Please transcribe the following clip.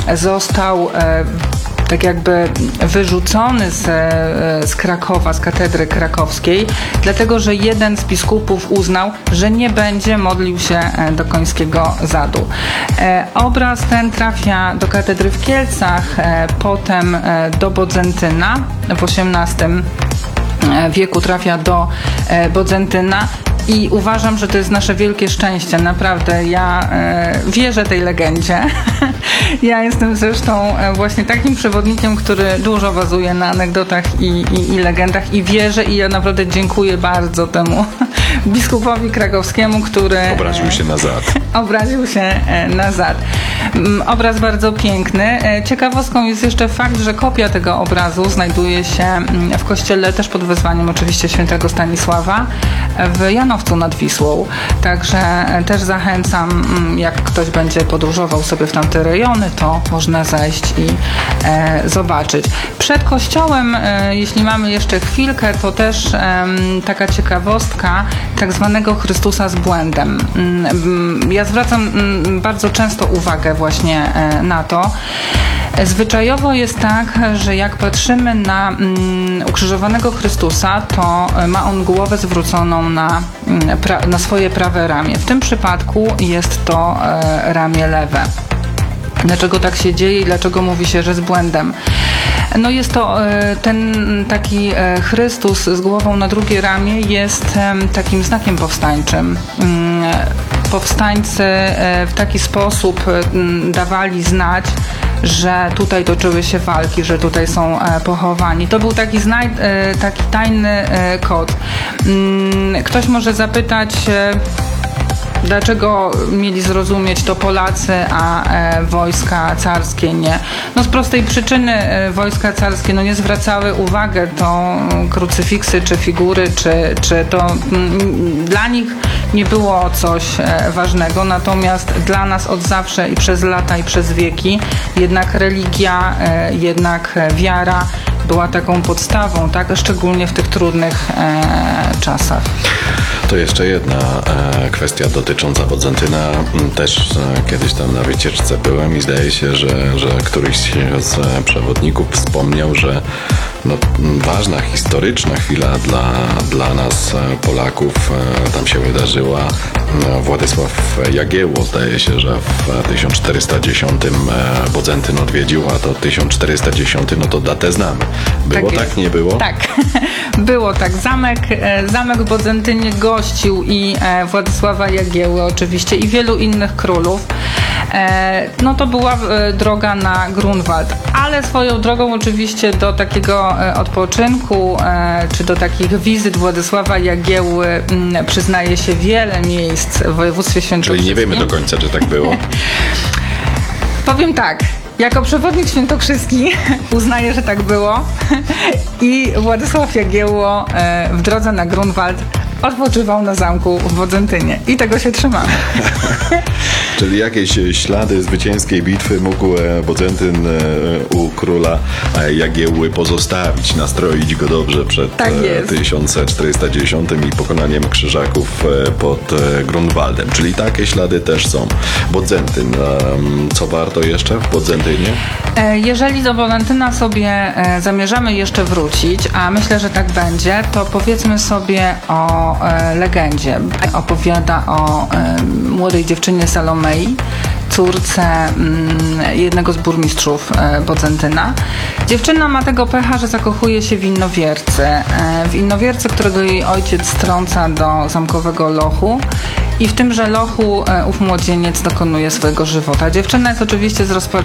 został tak jakby wyrzucony z Krakowa, z katedry krakowskiej, dlatego że jeden z biskupów uznał, że nie będzie modlił się do końskiego zadu. Obraz ten trafia do katedry w Kielcach, potem do Bodzentyna, w XVIII wieku trafia do Bodzentyna. I uważam, że to jest nasze wielkie szczęście. Naprawdę, ja wierzę tej legendzie. Ja jestem zresztą właśnie takim przewodnikiem, który dużo bazuje na anegdotach i legendach i wierzę i ja naprawdę dziękuję bardzo temu biskupowi krakowskiemu, który obraził się na zad. Obraził się na zad. Obraz bardzo piękny. Ciekawostką jest jeszcze fakt, że kopia tego obrazu znajduje się w kościele też pod wezwaniem oczywiście świętego Stanisława w Janowcu nad Wisłą. Także też zachęcam, jak ktoś będzie podróżował sobie w tamte rejony, to można zajść i zobaczyć. Przed kościołem, jeśli mamy jeszcze chwilkę, to też taka ciekawostka tak zwanego Chrystusa z błędem. Ja zwracam bardzo często uwagę właśnie na to. Zwyczajowo jest tak, że jak patrzymy na ukrzyżowanego Chrystusa, to ma on głowę zwróconą na swoje prawe ramię. W tym przypadku jest to ramię lewe. Dlaczego tak się dzieje i dlaczego mówi się, że z błędem? No jest to ten taki Chrystus z głową na drugie ramię jest takim znakiem powstańczym. Powstańcy w taki sposób dawali znać, że tutaj toczyły się walki, że tutaj są pochowani. To był taki tajny kod. Ktoś może zapytać, dlaczego mieli zrozumieć to Polacy, a wojska carskie nie? No z prostej przyczyny wojska carskie nie zwracały uwagi, to krucyfiksy, czy figury, czy to dla nich nie było coś ważnego, natomiast dla nas od zawsze i przez lata i przez wieki jednak religia, jednak wiara była taką podstawą, tak? Szczególnie w tych trudnych czasach. To jeszcze jedna kwestia dotycząca Bodzentyna. Też kiedyś tam na wycieczce byłem i zdaje się, że któryś z przewodników wspomniał, że ważna, historyczna chwila dla nas Polaków tam się wydarzyła. Władysław Jagiełło, zdaje się, że w 1410 Bodzentyn odwiedził, a to 1410, no to datę znamy. Było tak, nie było? Tak, było tak. Zamek w Bodzentynie gościł i Władysława Jagiełły oczywiście i wielu innych królów. No to była droga na Grunwald, ale swoją drogą oczywiście do takiego odpoczynku, czy do takich wizyt Władysława Jagiełły przyznaje się wiele miejsc w województwie świętokrzyskim. Czyli nie wiemy do końca, czy tak było? Powiem tak. Jako przewodnik świętokrzyski uznaję, że tak było i Władysław Jagiełło w drodze na Grunwald odpoczywał na zamku w Bodzentynie i tego się trzymamy. Czyli jakieś ślady zwycięskiej bitwy mógł Bodzentyn u króla Jagiełły pozostawić, nastroić go dobrze przed 1410 i pokonaniem Krzyżaków pod Grunwaldem. Czyli takie ślady też są. Bodzentyn. Co warto jeszcze w Bodzentynie? Jeżeli do Bodzentyna sobie zamierzamy jeszcze wrócić, a myślę, że tak będzie, to powiedzmy sobie o legendzie. Opowiada o młodej dziewczynie Salomei, córce jednego z burmistrzów Bodzentyna. Dziewczyna ma tego pecha, że zakochuje się w innowiercy, którego jej ojciec strąca do zamkowego lochu i w tymże lochu ów młodzieniec dokonuje swojego żywota. Dziewczyna jest oczywiście